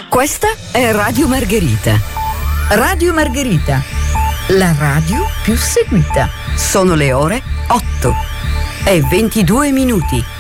Questa è Radio Margherita. Radio Margherita, la radio più seguita. Sono le ore 8 e 22 minuti.